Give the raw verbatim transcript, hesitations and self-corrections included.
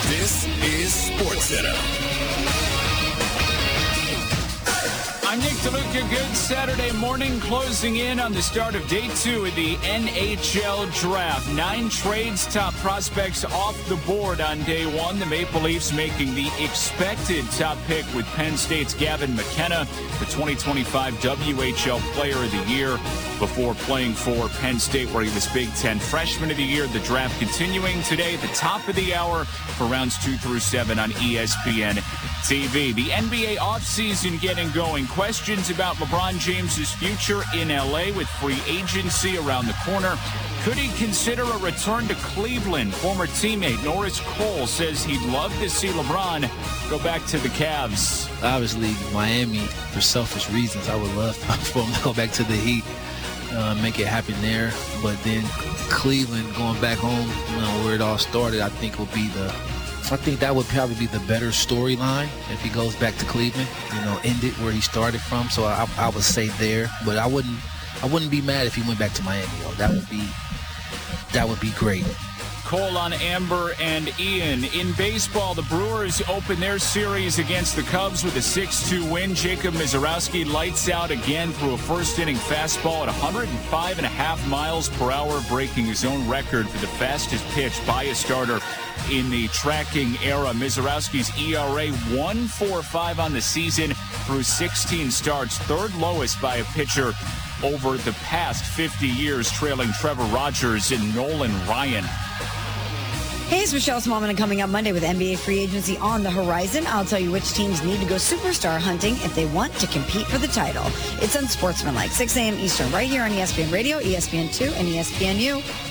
This is SportsCenter. I'm Nick DeLuca. Good Saturday morning, closing in on the start of day two of the N H L Draft. Nine trades, top prospects off the board on day one. The Maple Leafs making the expected top pick with Penn State's Gavin McKenna, the twenty twenty-five W H L Player of the Year, before playing for Penn State, where he was Big Ten Freshman of the Year. The draft continuing today at the top of the hour for rounds two through seven on E S P N T V. The N B A offseason getting going. Questions about LeBron James's future in L A with free agency around the corner. Could he consider a return to Cleveland? Former teammate Norris Cole says he'd love to see LeBron go back to the Cavs. Obviously, Miami, for selfish reasons, I would love for him to go back to the Heat, uh, make it happen there. But then Cleveland, going back home, you know, where it all started, I think will be the I think that would probably be the better storyline if he goes back to Cleveland, you know, end it where he started from. So I, I would say there, but I wouldn't, I wouldn't be mad if he went back to Miami. Though. That would be, that would be great. Cole on Amber and Ian. In baseball, the Brewers open their series against the Cubs with a six two win. Jacob Misiorowski lights out again through a first-inning fastball at one oh five point five miles per hour, breaking his own record for the fastest pitch by a starter in the tracking era. Misiorowski's E R A one point four five on the season through sixteen starts, third lowest by a pitcher over the past fifty years, trailing Trevor Rogers and Nolan Ryan. Hey, it's Michelle Smallman, and coming up Monday with N B A free agency on the horizon, I'll tell you which teams need to go superstar hunting if they want to compete for the title. It's Unsportsmanlike, six a.m. Eastern, right here on E S P N Radio, E S P N two, and E S P N U.